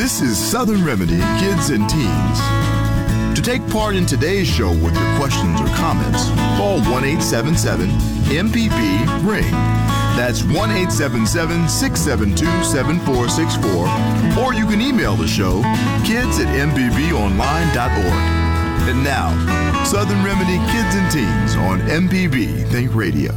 This is Southern Remedy Kids and Teens. To take part in today's show with your questions or comments, call 1-877-MPB-RING. That's 1-877-672-7464. Or you can email the show, kids@mpbonline.org. And now, Southern Remedy Kids and Teens on MPB Think Radio.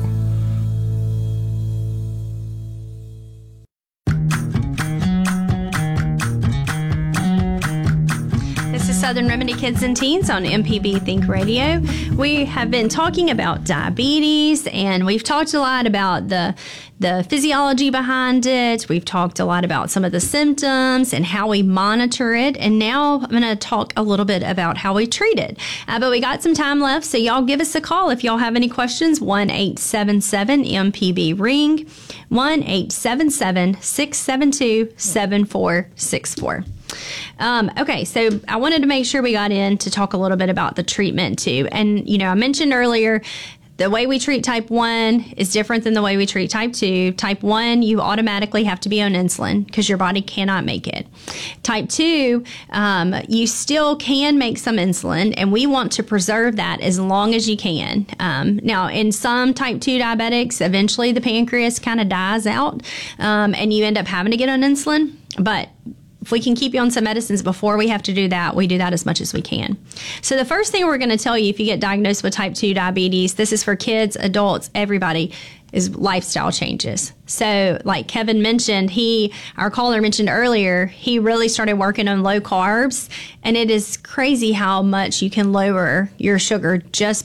Southern Remedy Kids and Teens on MPB Think Radio. We have been talking about diabetes, and we've talked a lot about the physiology behind it. We've talked a lot about some of the symptoms and how we monitor it. And now I'm going to talk a little bit about how we treat it. But we got some time left, so y'all give us a call if y'all have any questions. 1-877-MPB-RING, 1-877-672-7464. Okay, so I wanted to make sure we got in to talk a little bit about the treatment too. And, I mentioned earlier, the way we treat type 1 is different than the way we treat type 2. Type 1, you automatically have to be on insulin because your body cannot make it. Type 2, you still can make some insulin, and we want to preserve that as long as you can. Now, in some type 2 diabetics, eventually the pancreas kind of dies out, and you end up having to get on insulin. But if we can keep you on some medicines before we have to do that, we do that as much as we can. So the first thing we're going to tell you if you get diagnosed with type 2 diabetes, this is for kids, adults, everybody, is lifestyle changes. So like Kevin mentioned, our caller mentioned earlier, he really started working on low carbs, and it is crazy how much you can lower your sugar just